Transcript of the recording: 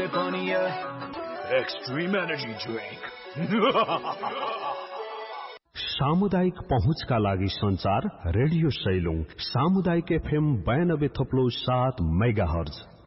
Pneumonia. Extreme Energy Drink. सामुदायिक पहुँचका लागि संचार रेडियो सैलुङ सामुदायिक FM 92.7 मेगाहर्ज